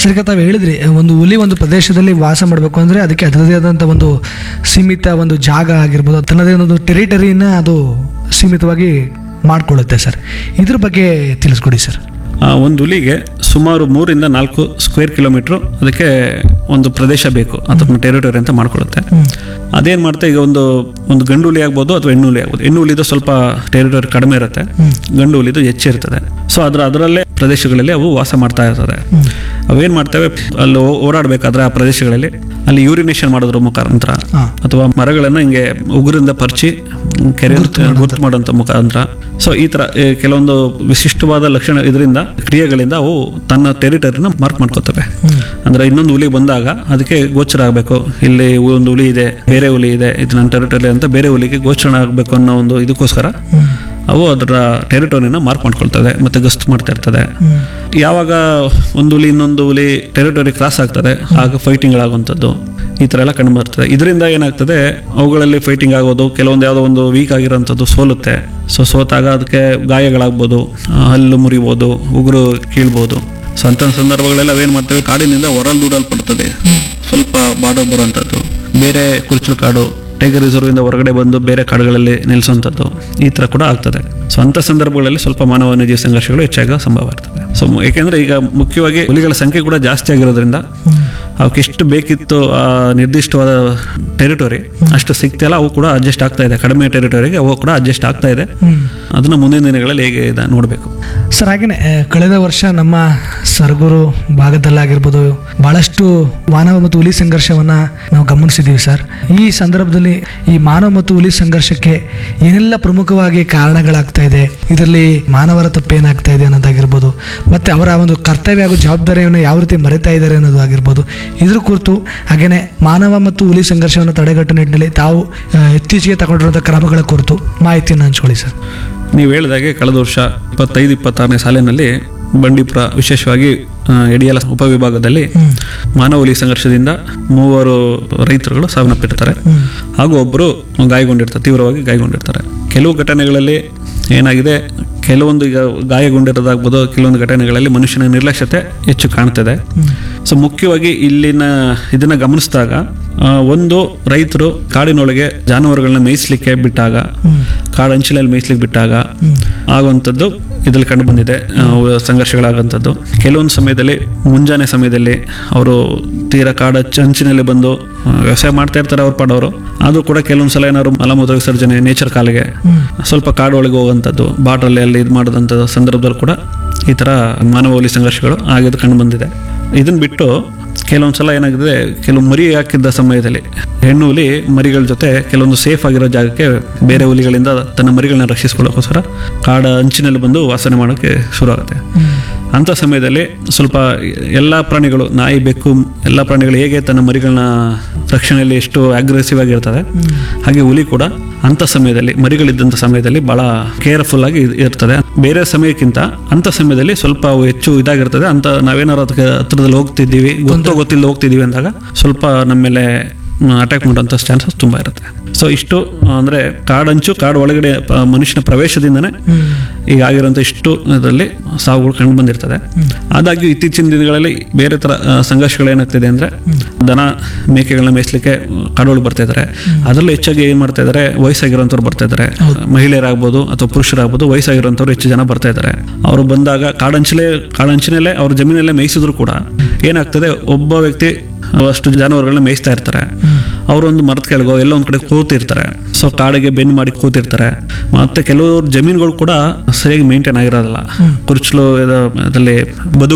ಸರಿ, ತಾವು ಹೇಳಿದ್ರಿ ಒಂದು ಹುಲಿ ಒಂದು ಪ್ರದೇಶದಲ್ಲಿ ವಾಸ ಮಾಡಬೇಕು ಅಂದರೆ ಅದಕ್ಕೆ ಅದರದೇ ಆದಂಥ ಒಂದು ಸೀಮಿತ ಒಂದು ಜಾಗ ಆಗಿರ್ಬೋದು, ತನ್ನದೇ ಒಂದು ಟೆರಿಟರಿನ ಅದು ಸೀಮಿತವಾಗಿ ಮಾಡಿಕೊಳ್ಳುತ್ತೆ ಸರ್. ಇದ್ರ ಬಗ್ಗೆ ತಿಳಿಸ್ಕೊಡಿ ಸರ್. ಒಂದು ಹುಲಿಗೆ ಸುಮಾರು 3-4 ಸ್ಕ್ವೇರ್ ಕಿಲೋಮೀಟ್ರು ಅದಕ್ಕೆ ಒಂದು ಪ್ರದೇಶ ಬೇಕು, ಅದನ್ನ ಟೆರಿಟರಿ ಅಂತ ಮಾಡ್ಕೊಳ್ಳುತ್ತೆ. ಅದೇನು ಮಾಡುತ್ತೆ, ಈಗ ಒಂದು ಗಂಡು ಹುಲಿ ಆಗ್ಬೋದು ಅಥವಾ ಹೆಣ್ಣು ಹುಲಿ ಆಗ್ಬೋದು. ಹೆಣ್ಣು ಹುಲಿದು ಸ್ವಲ್ಪ ಟೆರಿಟರಿ ಕಡಿಮೆ ಇರುತ್ತೆ, ಗಂಡು ಹುಲಿದು ಹೆಚ್ಚಿರ್ತದೆ. ಸೊ ಅದರಲ್ಲೇ ಪ್ರದೇಶಗಳಲ್ಲಿ ಅವು ವಾಸ ಮಾಡ್ತಾ ಇರ್ತದೆ. ಅವೇನು ಮಾಡ್ತವೆ, ಅಲ್ಲಿ ಓಡಾಡಬೇಕಾದ್ರೆ ಆ ಪ್ರದೇಶಗಳಲ್ಲಿ ಅಲ್ಲಿ ಯೂರಿನೇಷನ್ ಮಾಡೋದ್ರ ಮುಖಾಂತರ ಅಥವಾ ಮರಗಳನ್ನು ಹಿಂಗೆ ಉಗುರಿಂದ ಪರ್ಚಿ ಕೆರೆ ಗುರ್ತು ಮಾಡೋಂಥ ಮುಖಾಂತರ, ಸೊ ಈ ಥರ ಕೆಲವೊಂದು ವಿಶಿಷ್ಟವಾದ ಲಕ್ಷಣ ಇದರಿಂದ ಕ್ರಿಯೆಗಳಿಂದ ಅವು ತನ್ನ ಟೆರಿಟರಿನ ಮಾರ್ಕ್ ಮಾಡ್ಕೋತವೆ. ಅಂದ್ರೆ ಇನ್ನೊಂದು ಹುಲಿ ಬಂದಾಗ ಅದಕ್ಕೆ ಗೋಚರ ಆಗಬೇಕು, ಇಲ್ಲಿ ಒಂದು ಹುಲಿ ಇದೆ, ಬೇರೆ ಹುಲಿ ಇದೆ, ಇದು ನನ್ನ ಟೆರಿಟರಿ ಅಂತ ಬೇರೆ ಹುಲಿಗೆ ಗೋಚರ ಆಗಬೇಕು ಅನ್ನೋ ಒಂದು ಇದಕ್ಕೋಸ್ಕರ ಅವು ಅದರ ಟೆರಿಟರಿನ ಮಾರ್ಕ್ ಮಾಡ್ಕೊಳ್ತದೆ ಮತ್ತೆ ಗಸ್ತು ಮಾಡ್ತಾ ಇರ್ತದೆ. ಯಾವಾಗ ಒಂದು ಹುಲಿ ಇನ್ನೊಂದು ಹುಲಿ ಟೆರಿಟರಿ ಕ್ರಾಸ್ ಆಗ್ತದೆ ಆಗ ಫೈಟಿಂಗ್ ಆಗುವಂಥದ್ದು ಈ ಥರ ಎಲ್ಲ ಕಂಡು ಬರ್ತದೆ. ಇದರಿಂದ ಏನಾಗ್ತದೆ, ಅವುಗಳಲ್ಲಿ ಫೈಟಿಂಗ್ ಆಗೋದು, ಕೆಲವೊಂದು ಯಾವುದೋ ಒಂದು ವೀಕ್ ಆಗಿರೋಂಥದ್ದು ಸೋಲುತ್ತೆ. ಸೊ ಸೋತಾಗ ಅದಕ್ಕೆ ಗಾಯಗಳಾಗ್ಬೋದು, ಹಲ್ಲು ಮುರಿಬೋದು, ಉಗುರು ಕೀಳ್ಬೋದು. ಸೊ ಅಂಥ ಸಂದರ್ಭಗಳೆಲ್ಲ ಅವೇನು ಮಾಡ್ತೇವೆ, ಕಾಡಿನಿಂದ ಹೊರದೂಡಲ್ಪಡ್ತದೆ, ಸ್ವಲ್ಪ ಬಾರ್ಡರ್ ಬರುವಂಥದ್ದು, ಬೇರೆ ಕುರುಚಲು ಕಾಡು ಟೈಗರ್ ರಿಸರ್ವ್ ಇಂದ ಹೊರಗಡೆ ಬಂದು ಬೇರೆ ಕಾಡುಗಳಲ್ಲಿ ನಿಲ್ಲಿಸುವಂಥದ್ದು ಈ ಥರ ಕೂಡ ಆಗ್ತದೆ. ಸೊ ಅಂಥ ಸಂದರ್ಭಗಳಲ್ಲಿ ಸ್ವಲ್ಪ ಮಾನವ ವನ್ಯಜೀವಿ ಸಂಘರ್ಷಗಳು ಹೆಚ್ಚಾಗ ಸಂಭವ ಇರ್ತದೆ. ಸೊ ಏಕೆಂದರೆ ಈಗ ಮುಖ್ಯವಾಗಿ ಹುಲಿಗಳ ಸಂಖ್ಯೆ ಕೂಡ ಜಾಸ್ತಿ ಆಗಿರೋದ್ರಿಂದ ಅವಕ್ಕೆ ಎಷ್ಟು ಬೇಕಿತ್ತು ಆ ನಿರ್ದಿಷ್ಟವಾದ ಟೆರಿಟರಿ ಅಷ್ಟು ಸಿಗ್ತಿಲ್ಲ, ಅವು ಕೂಡ ಅಡ್ಜಸ್ಟ್ ಆಗ್ತಾ ಇದೆ. ಕಡಿಮೆ ಟೆರಿಟರಿಗೆ ಅವು ಕೂಡ ಅಡ್ಜಸ್ಟ್ ಆಗ್ತಾ ಇದೆ. ಅದನ್ನ ಮುಂದಿನ ದಿನಗಳಲ್ಲಿ ಹೇಗೆ ಇದೆ ನೋಡಬೇಕು ಸರ್. ಹಾಗೆಯೇ ಕಳೆದ ವರ್ಷ ನಮ್ಮ ಸರಗೂರು ಭಾಗದಲ್ಲಾಗಿರ್ಬೋದು ಬಹಳಷ್ಟು ಮಾನವ ಮತ್ತು ಹುಲಿ ಸಂಘರ್ಷವನ್ನ ನಾವು ಗಮನಿಸಿದ್ದೀವಿ ಸರ್. ಈ ಸಂದರ್ಭದಲ್ಲಿ ಈ ಮಾನವ ಮತ್ತು ಹುಲಿ ಸಂಘರ್ಷಕ್ಕೆ ಏನೆಲ್ಲ ಪ್ರಮುಖವಾಗಿ ಕಾರಣಗಳಾಗ್ತಾ ಇದೆ, ಇದರಲ್ಲಿ ಮಾನವರ ತಪ್ಪೇನಾಗ್ತಾ ಇದೆ ಅನ್ನೋದಾಗಿರ್ಬೋದು, ಮತ್ತೆ ಅವರ ಒಂದು ಕರ್ತವ್ಯ ಹಾಗೂ ಜವಾಬ್ದಾರಿಯನ್ನು ಯಾವ ರೀತಿ ಮರೆತಾ ಇದ್ದಾರೆ ಅನ್ನೋದು ಆಗಿರ್ಬೋದು, ಇದ್ರ ಕುರಿತು ಹಾಗೇನೆ ಮಾನವ ಮತ್ತು ಹುಲಿ ಸಂಘರ್ಷವನ್ನು ತಡೆಗಟ್ಟುವ ನಿಟ್ಟಿನಲ್ಲಿ ತಾವು ಇತ್ತೀಚೆಗೆ ತಗೊಂಡಿರುವಂತಹ ಕ್ರಮಗಳ ಕುರಿತು ಮಾಹಿತಿಯನ್ನು ಹಂಚ್ಕೊಳ್ಳಿ ಸರ್. ನೀವು ಹೇಳಿದಾಗೆ ಕಳೆದ ವರ್ಷ 25-26ನೇ ಸಾಲಿನಲ್ಲಿ ಬಂಡೀಪುರ ವಿಶೇಷವಾಗಿ ಎಡಿಯಾಲ ಉಪವಿಭಾಗದಲ್ಲಿ ಮಾನವ ಹುಲಿ ಸಂಘರ್ಷದಿಂದ 3 ರೈತರುಗಳು ಸಾವನ್ನಪ್ಪಿರ್ತಾರೆ ಹಾಗೂ ಒಬ್ಬರು ಗಾಯಗೊಂಡಿರ್ತಾರೆ, ತೀವ್ರವಾಗಿ ಗಾಯಗೊಂಡಿರ್ತಾರೆ. ಕೆಲವು ಘಟನೆಗಳಲ್ಲಿ ಏನಾಗಿದೆ, ಕೆಲವೊಂದು ಈಗ ಗಾಯಗೊಂಡಿರೋದಾಗ್ಬೋದು, ಕೆಲವೊಂದು ಘಟನೆಗಳಲ್ಲಿ ಮನುಷ್ಯನ ನಿರ್ಲಕ್ಷ್ಯತೆ ಹೆಚ್ಚು ಕಾಣ್ತದೆ. ಸೊ ಮುಖ್ಯವಾಗಿ ಇಲ್ಲಿನ ಇದನ್ನ ಗಮನಿಸಿದಾಗ ಒಂದು ರೈತರು ಕಾಡಿನೊಳಗೆ ಜಾನುವಾರುಗಳನ್ನ ಮೇಯಿಸ್ಲಿಕ್ಕೆ ಬಿಟ್ಟಾಗ, ಕಾಡಂಚಿನಲ್ಲಿ ಮೇಯಿಸ್ಲಿಕ್ಕೆ ಬಿಟ್ಟಾಗ ಆಗುವಂಥದ್ದು ಇದ್ರಲ್ಲಿ ಕಂಡು ಬಂದಿದೆ ಸಂಘರ್ಷಗಳಾಗುವಂಥದ್ದು. ಕೆಲವೊಂದು ಸಮಯದಲ್ಲಿ ಮುಂಜಾನೆ ಸಮಯದಲ್ಲಿ ಅವರು ತೀರಾ ಕಾಡ ಅಂಚಿನಲ್ಲಿ ಬಂದು ವ್ಯವಸಾಯ ಮಾಡ್ತಾ ಇರ್ತಾರೆ ಅವ್ರ ಪಾಡವರು. ಆದರೂ ಕೂಡ ಕೆಲವೊಂದು ಸಲ ಏನಾದ್ರು ಮಲಮೂತ್ರ ವಿಸರ್ಜನೆ ನೇಚರ್ ಕಾಲಿಗೆ ಸ್ವಲ್ಪ ಕಾಡು ಒಳಗೆ ಹೋಗುವಂಥದ್ದು, ಬಾಟಲ್ಲಿ ಅಲ್ಲಿ ಇದು ಮಾಡೋದಂಥ ಸಂದರ್ಭದಲ್ಲಿ ಕೂಡ ಈ ಥರ ಮಾನವ ಹುಲಿ ಸಂಘರ್ಷಗಳು ಆಗಿದ್ದು ಕಂಡು ಬಂದಿದೆ. ಇದನ್ನ ಬಿಟ್ಟು ಕೆಲವೊಂದು ಸಲ ಏನಾಗಿದೆ, ಕೆಲವು ಮರಿ ಹಾಕಿದ್ದ ಸಮಯದಲ್ಲಿ ಹೆಣ್ಣು ಹುಲಿ ಮರಿಗಳ ಜೊತೆ ಕೆಲವೊಂದು ಸೇಫ್ ಆಗಿರೋ ಜಾಗಕ್ಕೆ ಬೇರೆ ಹುಲಿಗಳಿಂದ ತನ್ನ ಮರಿಗಳನ್ನ ರಕ್ಷಿಸ್ಕೊಳ್ಳೋಕ್ಕೋಸ್ಕರ ಕಾಡ ಅಂಚಿನಲ್ಲಿ ಬಂದು ವಾಸನೆ ಮಾಡೋಕ್ಕೆ ಶುರು ಆಗುತ್ತೆ. ಅಂಥ ಸಮಯದಲ್ಲಿ ಸ್ವಲ್ಪ ಎಲ್ಲ ಪ್ರಾಣಿಗಳು, ನಾಯಿ, ಬೆಕ್ಕು, ಎಲ್ಲ ಪ್ರಾಣಿಗಳು ಹೇಗೆ ತನ್ನ ಮರಿಗಳನ್ನ ರಕ್ಷಣೆಯಲ್ಲಿ ಎಷ್ಟು ಅಗ್ರೆಸಿವ್ ಆಗಿರ್ತದೆ, ಹಾಗೆ ಹುಲಿ ಕೂಡ ಅಂಥ ಸಮಯದಲ್ಲಿ ಮರಿಗಳಿದ್ದಂಥ ಸಮಯದಲ್ಲಿ ಬಹಳ ಕೇರ್ಫುಲ್ ಆಗಿ ಇರ್ತದೆ. ಬೇರೆ ಸಮಯಕ್ಕಿಂತ ಅಂಥ ಸಮಯದಲ್ಲಿ ಸ್ವಲ್ಪ ಹೆಚ್ಚು ಇದಾಗಿರ್ತದೆ. ಅಂತ ನಾವೇನಾದ್ರು ಅದಕ್ಕೆ ಹತ್ರದಲ್ಲಿ ಹೋಗ್ತಿದ್ದೀವಿ, ಗೊತ್ತಿಲ್ಲದೆ ಹೋಗ್ತಿದ್ದೀವಿ ಅಂದಾಗ ಸ್ವಲ್ಪ ನಮ್ಮ ಮೇಲೆ ಅಟ್ಯಾಕ್ ಮಾಡುವಂಥ ಚಾನ್ಸಸ್ ತುಂಬ ಇರುತ್ತೆ. ಸೊ ಇಷ್ಟು ಅಂದರೆ ಕಾಡಂಚು, ಕಾಡು ಒಳಗಡೆ ಮನುಷ್ಯನ ಪ್ರವೇಶದಿಂದನೇ ಈಗ ಆಗಿರೋಂಥ ಇಷ್ಟು ಇದರಲ್ಲಿ ಸಾವುಗಳು ಕಂಡು ಬಂದಿರ್ತದೆ. ಆದಾಗ್ಯೂ ಇತ್ತೀಚಿನ ದಿನಗಳಲ್ಲಿ ಬೇರೆ ಥರ ಸಂಘರ್ಷಗಳು ಏನಾಗ್ತಿದೆ ಅಂದರೆ, ದನ ಮೇಕೆಗಳನ್ನ ಮೇಯಿಸ್ಲಿಕ್ಕೆ ಕಾಡೊಳಗೆ ಬರ್ತಾ ಇದ್ದಾರೆ. ಅದರಲ್ಲೂ ಹೆಚ್ಚಾಗಿ ಏನು ಮಾಡ್ತಾ ಇದ್ದಾರೆ, ವಯಸ್ಸಾಗಿರೋಂಥವ್ರು ಬರ್ತಾ ಇದ್ದಾರೆ, ಮಹಿಳೆಯರಾಗ್ಬೋದು ಅಥವಾ ಪುರುಷರಾಗ್ಬೋದು, ವಯಸ್ಸಾಗಿರೋಂಥವ್ರು ಹೆಚ್ಚು ಜನ ಬರ್ತಾ ಇದ್ದಾರೆ. ಅವರು ಬಂದಾಗ ಕಾಡಂಚಿನಲ್ಲೇ ಅವ್ರ ಜಮೀನಲ್ಲೇ ಮೇಯಿಸಿದ್ರು ಕೂಡ ಏನಾಗ್ತದೆ, ಒಬ್ಬ ವ್ಯಕ್ತಿ ಅಷ್ಟು ಜಾನುವಾರುಗಳನ್ನ ಮೇಯಿಸ್ತಾ ಇರ್ತಾರೆ, ಅವರೊಂದು ಮರದ ಕೆಳಗೋ ಎಲ್ಲೋ ಒಂದ್ ಕಡೆ ಕೂತಿರ್ತಾರೆ. ಸೊ ಕಾಡಿಗೆ ಬೆನ್ನು ಮಾಡಿ ಕೂತಿರ್ತಾರೆ. ಮತ್ತೆ ಕೆಲವರು ಜಮೀನುಗಳು ಕೂಡ ಸರಿಯಾಗಿ ಮೇಂಟೈನ್ ಆಗಿರೋದಿಲ್ಲ, ಕುರ್ಚಲು ಬದು